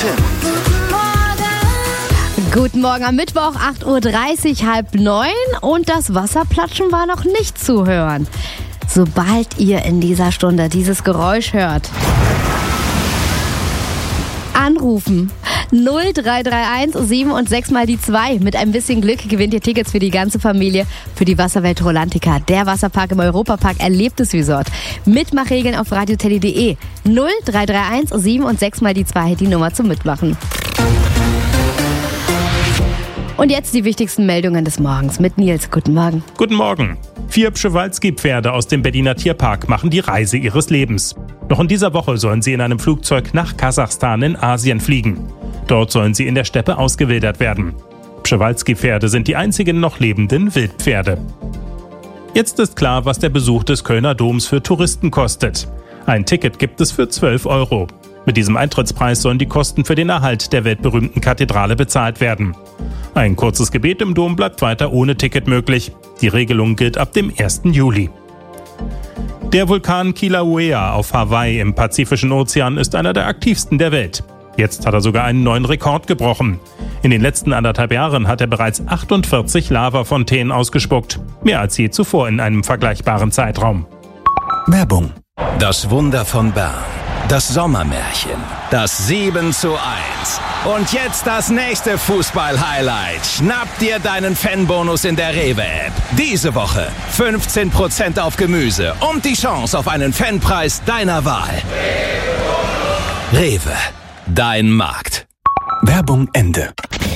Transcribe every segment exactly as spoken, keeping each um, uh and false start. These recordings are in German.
Tim. Guten Morgen am Mittwoch, acht Uhr dreißig, halb neun und das Wasserplatschen war noch nicht zu hören. Sobald ihr in dieser Stunde dieses Geräusch hört, anrufen. null drei drei eins sieben und sechs mal die zwei. Mit ein bisschen Glück gewinnt ihr Tickets für die ganze Familie für die Wasserwelt Rolantica. Der Wasserpark im Europapark Erlebnisresort. Mitmachregeln auf radioteddy punkt de. null drei drei eins sieben und sechs mal die zwei, die Nummer zum Mitmachen. Und jetzt die wichtigsten Meldungen des Morgens mit Nils. Guten Morgen. Guten Morgen. Vier Przewalski-Pferde aus dem Berliner Tierpark machen die Reise ihres Lebens. Noch in dieser Woche sollen sie in einem Flugzeug nach Kasachstan in Asien fliegen. Dort sollen sie in der Steppe ausgewildert werden. Przewalski-Pferde sind die einzigen noch lebenden Wildpferde. Jetzt ist klar, was der Besuch des Kölner Doms für Touristen kostet. Ein Ticket gibt es für zwölf Euro. Mit diesem Eintrittspreis sollen die Kosten für den Erhalt der weltberühmten Kathedrale bezahlt werden. Ein kurzes Gebet im Dom bleibt weiter ohne Ticket möglich. Die Regelung gilt ab dem ersten Juli. Der Vulkan Kilauea auf Hawaii im Pazifischen Ozean ist einer der aktivsten der Welt. Jetzt hat er sogar einen neuen Rekord gebrochen. In den letzten anderthalb Jahren hat er bereits achtundvierzig Lavafontänen ausgespuckt. Mehr als je zuvor in einem vergleichbaren Zeitraum. Werbung. Das Wunder von Bern. Das Sommermärchen. Das sieben zu eins. Und jetzt das nächste Fußball-Highlight. Schnapp dir deinen Fanbonus in der Rewe-App. Diese Woche fünfzehn Prozent auf Gemüse und die Chance auf einen Fanpreis deiner Wahl. Rewe. Dein Markt. Werbung Ende.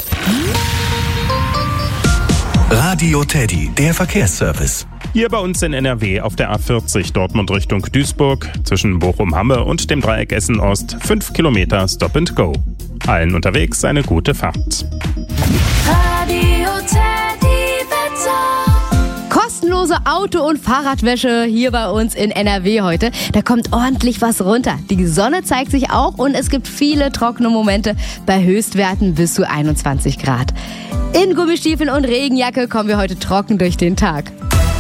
Radio Teddy, der Verkehrsservice. Hier bei uns in N R W auf der A vierzig Dortmund Richtung Duisburg zwischen Bochum-Hamme und dem Dreieck Essen-Ost fünf Kilometer Stop and Go. Allen unterwegs eine gute Fahrt. Radio Teddy Wetter. Kostenlose Auto- und Fahrradwäsche hier bei uns in N R W heute. Da kommt ordentlich was runter. Die Sonne zeigt sich auch und es gibt viele trockene Momente bei Höchstwerten bis zu einundzwanzig Grad. In Gummistiefeln und Regenjacke kommen wir heute trocken durch den Tag.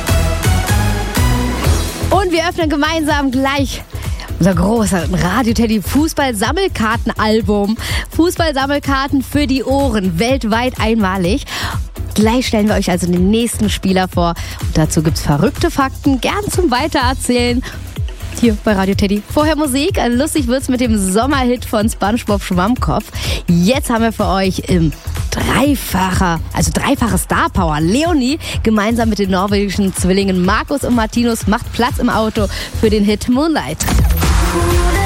Und wir öffnen gemeinsam gleich unser großer Radio-Teddy Fußball-Sammelkarten-Album. Fußball-Sammelkarten für die Ohren, weltweit einmalig. Gleich stellen wir euch also den nächsten Spieler vor. Und dazu gibt's verrückte Fakten, gern zum Weitererzählen. Hier bei Radio Teddy. Vorher Musik. Lustig wird's mit dem Sommerhit von SpongeBob Schwammkopf. Jetzt haben wir für euch im Dreifacher, also dreifache Star Power. Leonie gemeinsam mit den norwegischen Zwillingen Markus und Martinus macht Platz im Auto für den Hit Moonlight.